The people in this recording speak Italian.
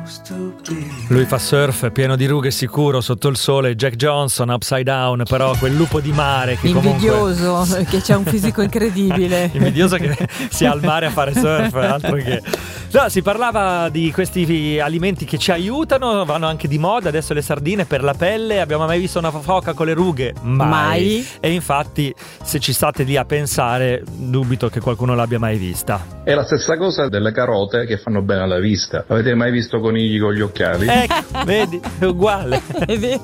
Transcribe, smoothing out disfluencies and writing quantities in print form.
Lui fa surf pieno di rughe sicuro sotto il sole. Jack Johnson, Upside Down, però quel lupo di mare che invidioso, comunque... che c'ha un fisico incredibile. Invidioso che sia al mare a fare surf, altro che... No, si parlava di questi alimenti che ci aiutano, vanno anche di moda adesso le sardine per la pelle. Abbiamo mai visto una foca con le rughe? Mai. E infatti se ci state lì a pensare, dubito che qualcuno l'abbia mai vista. È la stessa cosa delle carote che fanno bene alla vista. Avete mai visto conigli con gli occhiali? Ecco, vedi, è uguale. È vero.